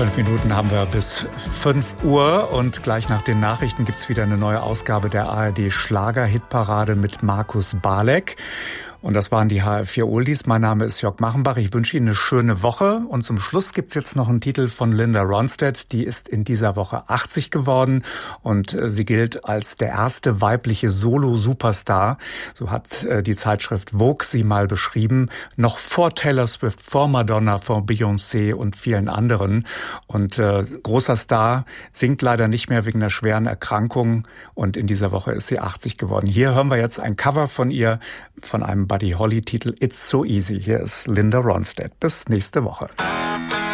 5 Minuten haben wir bis 5 Uhr und gleich nach den Nachrichten gibt's wieder eine neue Ausgabe der ARD Schlager-Hitparade mit Markus Balek. Und das waren die HR4 Oldies. Mein Name ist Jörg Machenbach. Ich wünsche Ihnen eine schöne Woche. Und zum Schluss gibt's jetzt noch einen Titel von Linda Ronstadt. Die ist in dieser Woche 80 geworden und sie gilt als der erste weibliche Solo-Superstar. So hat die Zeitschrift Vogue sie mal beschrieben. Noch vor Taylor Swift, vor Madonna, vor Beyoncé und vielen anderen. Und großer Star, singt leider nicht mehr wegen einer schweren Erkrankung. Und in dieser Woche ist sie 80 geworden. Hier hören wir jetzt ein Cover von ihr, von einem Buddy Holly-Titel It's So Easy. Hier ist Linda Ronstadt. Bis nächste Woche.